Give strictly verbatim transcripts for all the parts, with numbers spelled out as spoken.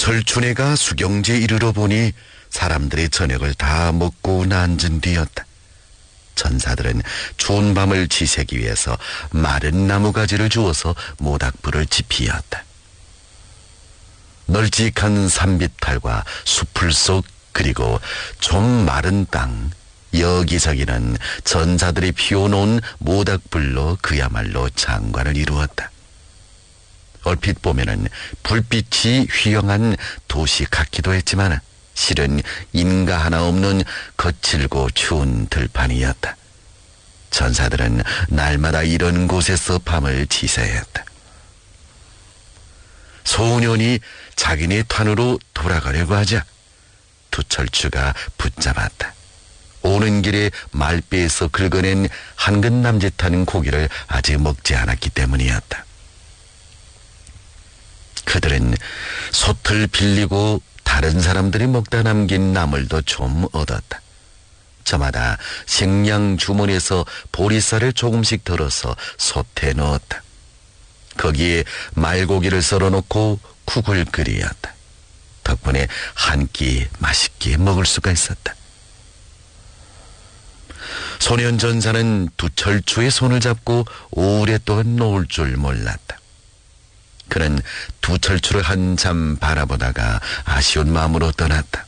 두철춘애가 수경지에 이르러 보니 사람들이 저녁을 다 먹고 앉은 뒤였다. 전사들은 추운 밤을 지새기 위해서 마른 나무가지를 주어서 모닥불을 지피었다. 널찍한 산비탈과 숲을 속 그리고 좀 마른 땅, 여기저기는 전사들이 피워놓은 모닥불로 그야말로 장관을 이루었다. 얼핏 보면은 불빛이 휘영한 도시 같기도 했지만 실은 인가 하나 없는 거칠고 추운 들판이었다. 전사들은 날마다 이런 곳에서 밤을 지새야 했다. 소년이 자기네 탄으로 돌아가려고 하자 두철추가 붙잡았다. 오는 길에 말배에서 긁어낸 한근 남짓하는 고기를 아직 먹지 않았기 때문이었다. 그들은 솥을 빌리고 다른 사람들이 먹다 남긴 나물도 좀 얻었다. 저마다 식량 주머니에서 보리쌀을 조금씩 덜어서 솥에 넣었다. 거기에 말고기를 썰어놓고 국을 끓이었다. 덕분에 한 끼 맛있게 먹을 수가 있었다. 소년전사는 두철추의 손을 잡고 오랫동안 놓을 줄 몰랐다. 그는 두철추를 한참 바라보다가 아쉬운 마음으로 떠났다.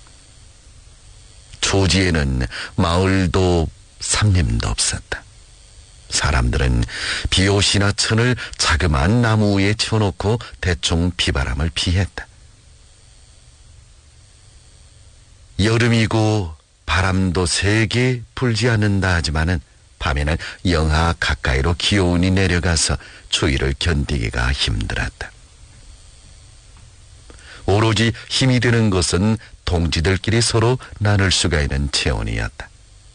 초지에는 마을도 삼림도 없었다. 사람들은 비옷이나 천을 자그마한 나무 위에 치워놓고 대충 비바람을 피했다. 여름이고 바람도 세게 불지 않는다 하지만은 밤에는 영하 가까이로 기온이 내려가서 추위를 견디기가 힘들었다. 오로지 힘이 되는 것은 동지들끼리 서로 나눌 수가 있는 체온이었다.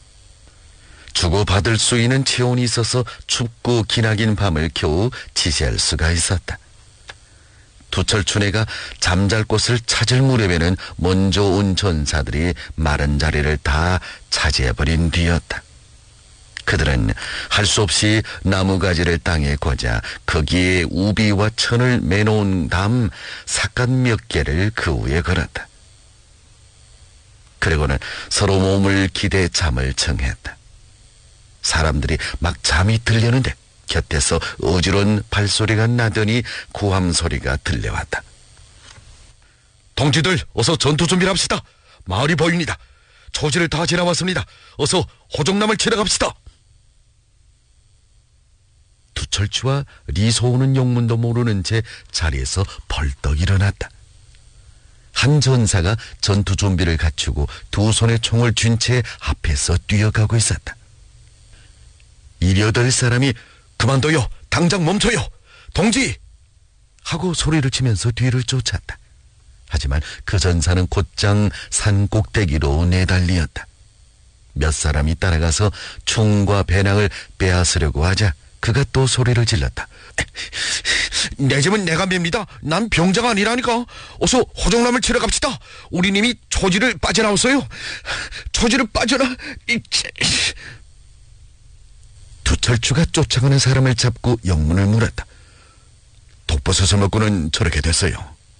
주고받을 수 있는 체온이 있어서 춥고 기나긴 밤을 겨우 지새할 수가 있었다. 두철춘애가 잠잘 곳을 찾을 무렵에는 먼저 온 전사들이 마른 자리를 다 차지해버린 뒤였다. 그들은 할 수 없이 나무가지를 땅에 꽂아 거기에 우비와 천을 매놓은 다음 삿갓 몇 개를 그 위에 걸었다. 그리고는 서로 몸을 기대 잠을 청했다. 사람들이 막 잠이 들려는데 곁에서 어지러운 발소리가 나더니 고함 소리가 들려왔다. 동지들, 어서 전투 준비를 합시다. 마을이 보입니다. 초지를 다 지나왔습니다. 어서 호종남을 치러 갑시다. 두철추와 리소우는 영문도 모르는 채 자리에서 벌떡 일어났다. 한 전사가 전투 준비를 갖추고 두 손에 총을 쥔 채 앞에서 뛰어가고 있었다. 이려들 사람이 그만둬요! 당장 멈춰요! 동지! 하고 소리를 치면서 뒤를 쫓았다. 하지만 그 전사는 곧장 산 꼭대기로 내달리었다. 몇 사람이 따라가서 총과 배낭을 빼앗으려고 하자 그가 또 소리를 질렀다. 내 집은 내가 맵니다. 난 병자가 아니라니까. 어서 호종남을 치러 갑시다. 우리 님이 초지를 빠져나왔어요. 초지를 빠져나... 두철추가 쫓아가는 사람을 잡고 영문을 물었다. 독버섯을 먹고는 저렇게 됐어요.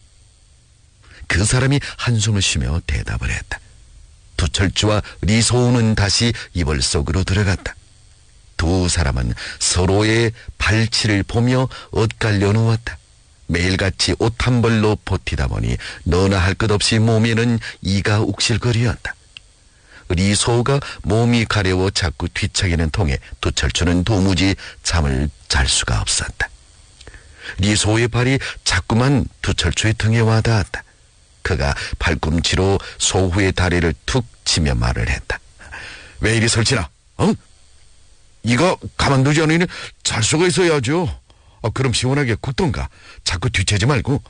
그 사람이 한숨을 쉬며 대답을 했다. 두철추와 리소우는 다시 이불 속으로 들어갔다. 두 사람은 서로의 발치를 보며 엇갈려 누웠다. 매일같이 옷 한 벌로 버티다 보니 너나 할 것 없이 몸에는 이가 욱실거리었다. 리소우가 몸이 가려워 자꾸 뒤척이는 통에 두철추는 도무지 잠을 잘 수가 없었다. 리소우의 발이 자꾸만 두철추의 등에 와닿았다. 그가 발꿈치로 소후의 다리를 툭 치며 말을 했다. 왜 이리 설치나? 어? 이가 가만두지 않으니 잘 수가 있어야죠. 아, 그럼 시원하게 굽던가. 자꾸 뒤채지 말고.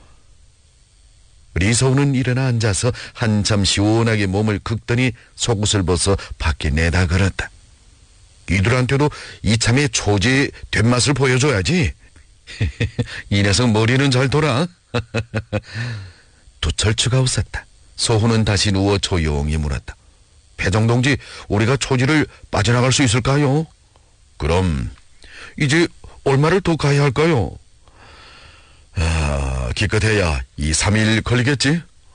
리소우는 일어나 앉아서 한참 시원하게 몸을 긁더니 속옷을 벗어 밖에 내다 걸었다. 이들한테도 이참에 초지의 된맛을 보여줘야지. 이 녀석 머리는 잘 돌아. 두철추가 웃었다. 소훈은 다시 누워 조용히 물었다. 배정동지, 우리가 초지를 빠져나갈 수 있을까요? 그럼 이제 얼마를 더 가야 할까요? 아, 기껏해야 이, 삼 일 걸리겠지?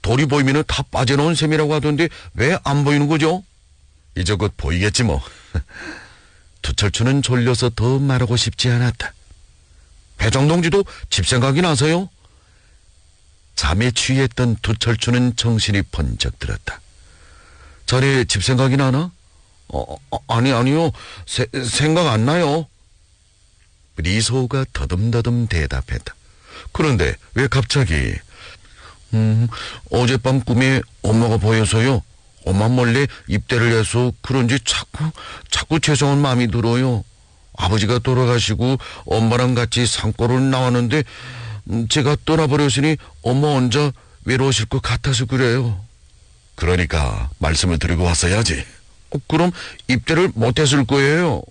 돌이 보이면 다 빠져나온 셈이라고 하던데 왜 안 보이는 거죠? 이제 곧 보이겠지 뭐. 두철추는 졸려서 더 말하고 싶지 않았다. 배정동지도 집 생각이 나서요? 잠에 취했던 두철추는 정신이 번쩍 들었다. 자네 집 생각이 나나? 어, 어, 아니 아니요. 세, 생각 안 나요. 리소가 더듬더듬 대답했다. 그런데 왜 갑자기? 음, 어젯밤 꿈에 엄마가 보여서요. 엄마 몰래 입대를 해서 그런지 자꾸 자꾸 죄송한 마음이 들어요. 아버지가 돌아가시고 엄마랑 같이 산골을 나왔는데 제가 떠나버렸으니 엄마 혼자 외로우실 것 같아서 그래요. 그러니까 말씀을 드리고 왔어야지. 어, 그럼 입대를 못했을 거예요.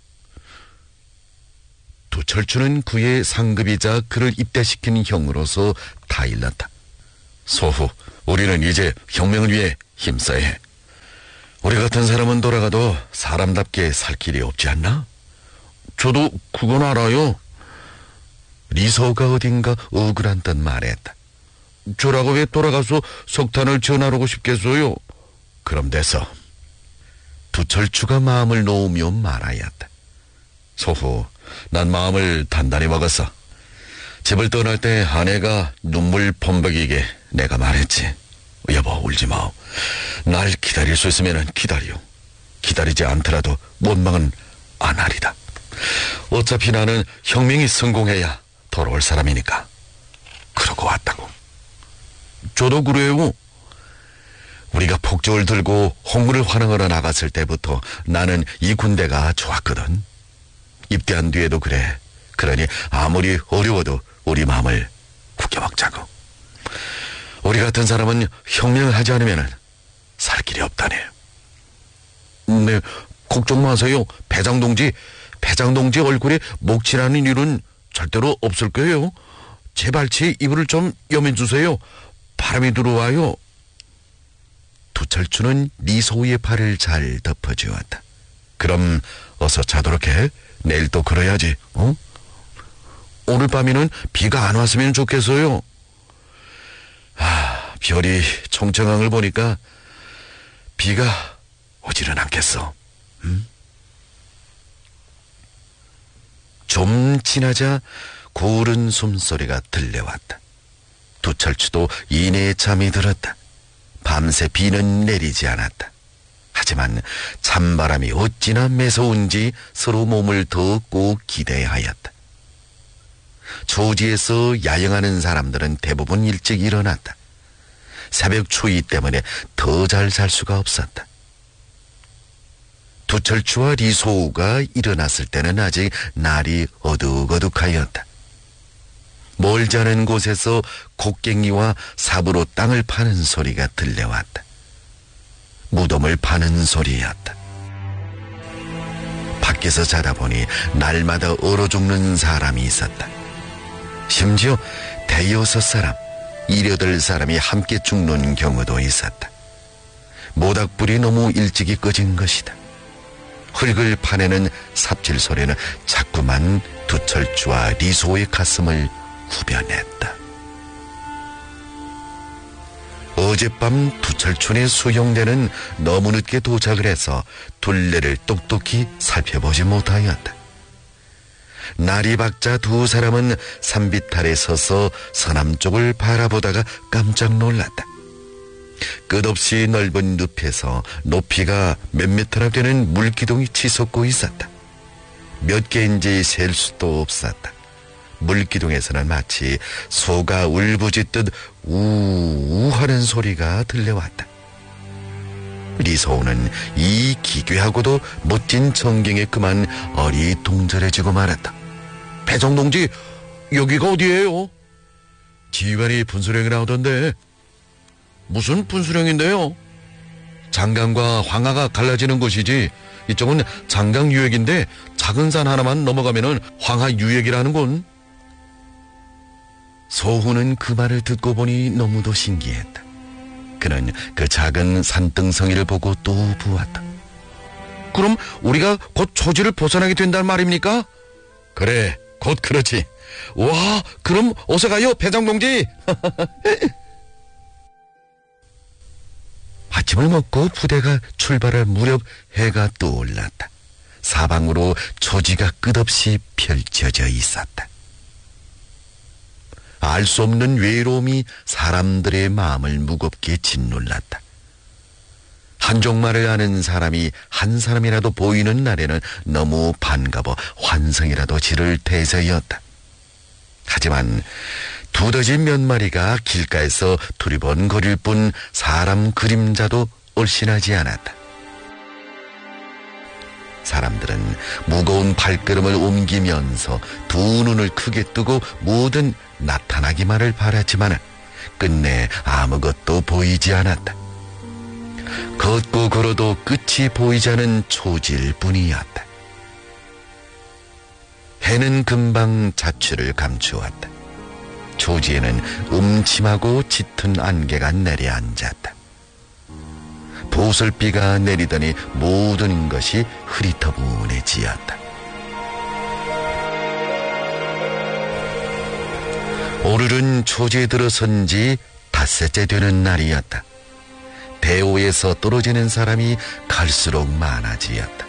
두철추는 그의 상급이자 그를 입대시킨 형으로서 다 일렀다. 소후, 우리는 이제 혁명을 위해 힘써야 해. 우리 같은 사람은 돌아가도 사람답게 살 길이 없지 않나? 저도 그건 알아요. 리소가 어딘가 억울한 듯 말했다. 저라고 왜 돌아가서 석탄을 전하려고 싶겠어요? 그럼 됐어. 두철추가 마음을 놓으며 말하였다. 소후, 난 마음을 단단히 먹었어. 집을 떠날 때 아내가 눈물 범벅이게 내가 말했지. 여보, 울지 마. 날 기다릴 수 있으면 기다려. 기다리지 않더라도 원망은 안 하리다. 어차피 나는 혁명이 성공해야 돌아올 사람이니까. 그러고 왔다고. 저도 그래요. 우리가 폭죽을 들고 홍구를 환영하러 나갔을 때부터 나는 이 군대가 좋았거든. 입대한 뒤에도 그래. 그러니 아무리 어려워도 우리 마음을 구겨먹자고. 우리 같은 사람은 혁명을 하지 않으면 살 길이 없다네. 네, 걱정 마세요. 배장동지, 배장동지 얼굴에 목칠하는 일은 절대로 없을 거예요. 제 발치에 이불을 좀 여며주세요. 바람이 들어와요. 두철추는 리소의 팔을 잘 덮어주었다. 그럼 어서 자도록 해. 내일 또 그래야지. 어? 오늘 밤에는 비가 안 왔으면 좋겠어요. 아, 별이 청청항을 보니까 비가 오지는 않겠어. 음? 좀 지나자 고른 숨소리가 들려왔다. 두철추도 이내에 잠이 들었다. 밤새 비는 내리지 않았다. 하지만 찬바람이 어찌나 매서운지 서로 몸을 더 꼭 기대하였다. 조지에서 야영하는 사람들은 대부분 일찍 일어났다. 새벽 추위 때문에 더 잘 잘 수가 없었다. 두철추와 리소우가 일어났을 때는 아직 날이 어둑어둑하였다. 멀지 않은 곳에서 곡괭이와 삽으로 땅을 파는 소리가 들려왔다. 무덤을 파는 소리였다. 밖에서 자다 보니 날마다 얼어 죽는 사람이 있었다. 심지어 대여섯 사람, 일여덟 사람이 함께 죽는 경우도 있었다. 모닥불이 너무 일찍이 꺼진 것이다. 흙을 파내는 삽질 소리는 자꾸만 두철추와 리소의 가슴을 후벼냈다. 어젯밤 두철춘의 수용대는 너무 늦게 도착을 해서 둘레를 똑똑히 살펴보지 못하였다. 날이 밝자 두 사람은 산비탈에 서서 서남쪽을 바라보다가 깜짝 놀랐다. 끝없이 넓은 늪에서 높이가 몇 미터나 되는 물기둥이 치솟고 있었다. 몇 개인지 셀 수도 없었다. 물기둥에서는 마치 소가 울부짖듯 우우하는 소리가 들려왔다. 리소우는 이 기괴하고도 멋진 전경에 그만 어리둥절해지고 말았다. 배정동지, 여기가 어디예요? 지휘관이 분수령이 나오던데. 무슨 분수령인데요? 장강과 황하가 갈라지는 곳이지. 이쪽은 장강 유역인데 작은 산 하나만 넘어가면은 황하 유역이라는군. 소훈은 그 말을 듣고 보니 너무도 신기했다. 그는 그 작은 산등성이를 보고 또 부었다. 그럼 우리가 곧 초지를 벗어나게 된단 말입니까? 그래, 곧 그렇지. 와, 그럼 어서 가요, 배장동지. 아침을 먹고 부대가 출발할 무렵 해가 떠올랐다. 사방으로 초지가 끝없이 펼쳐져 있었다. 알 수 없는 외로움이 사람들의 마음을 무겁게 짓눌렀다. 한족말을 아는 사람이 한 사람이라도 보이는 날에는 너무 반가워 환성이라도 지를 태세였다. 하지만 두더지 몇 마리가 길가에서 두리번거릴 뿐 사람 그림자도 얼씬하지 않았다. 사람들은 무거운 발걸음을 옮기면서 두 눈을 크게 뜨고 뭐든 나타나기만을 바랐지만 끝내 아무것도 보이지 않았다. 걷고 걸어도 끝이 보이지 않은 초지일 뿐이었다. 해는 금방 자취를 감추었다. 초지에는 음침하고 짙은 안개가 내려앉았다. 보슬비가 내리더니 모든 것이 흐릿허분해지었다. 오늘은 초지에 들어선 지 닷새째 되는 날이었다. 대오에서 떨어지는 사람이 갈수록 많아지었다.